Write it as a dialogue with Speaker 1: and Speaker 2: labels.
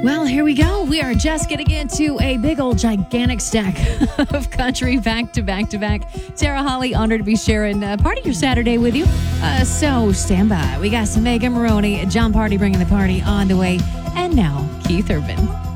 Speaker 1: Well, here we go. We are just getting into a big old gigantic stack of country back to back to back. Tara Holly, honored to be sharing part of your Saturday with you. So stand by. We got some Megan Maroney, John Party bringing the party on the way. And now, Keith Urban.